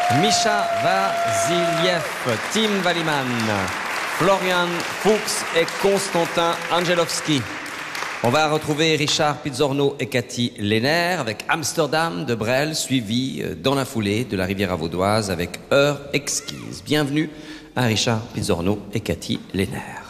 Misha Vasiliev, Tim Valiman, Florian Fuchs et Constantin Angelovski. On va retrouver Richard Pizzorno et Cathy Lehner avec Amsterdam de Brel, suivi dans la foulée de la Riviera vaudoise avec Heure exquise. Bienvenue à Richard Pizzorno et Cathy Lehner.